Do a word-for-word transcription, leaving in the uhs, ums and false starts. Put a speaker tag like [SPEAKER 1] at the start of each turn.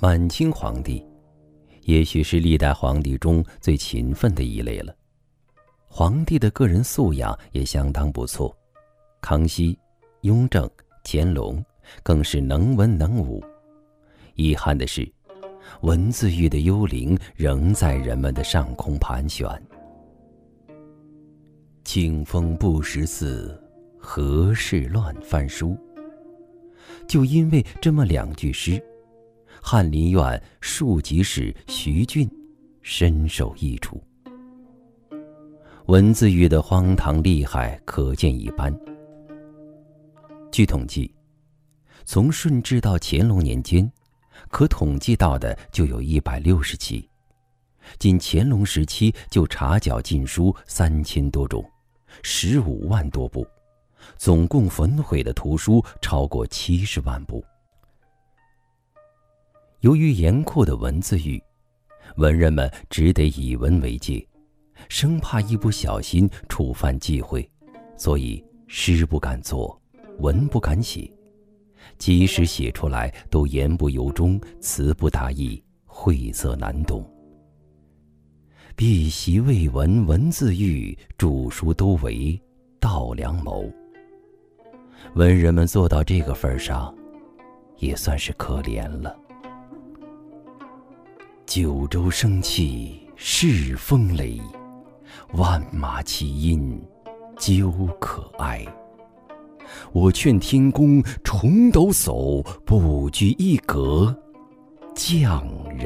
[SPEAKER 1] 满清皇帝也许是历代皇帝中最勤奋的一类了，皇帝的个人素养也相当不错。康熙、雍正、乾隆更是能文能武。遗憾的是，文字狱的幽灵仍在人们的上空盘旋。清风不识字，何事乱翻书。就因为这么两句诗，翰林院庶吉士徐俊深受益处。文字狱的荒唐厉害可见一斑。据统计，从顺治到乾隆年间，可统计到的就有一百六十起。仅乾隆时期就查缴禁书三千多种，十五万多部，总共焚毁的图书超过七十万部。由于严酷的文字狱，文人们只得以文为戒，生怕一不小心触犯忌讳，所以诗不敢作，文不敢写，即使写出来都言不由衷，词不达意，晦涩难懂。避习未闻文字狱，著书都为盗良谋。文人们做到这个份上，也算是可怜了。九州生气恃风雷，万马齐喑究可哀。我劝天公重抖擞，不拘一格降人。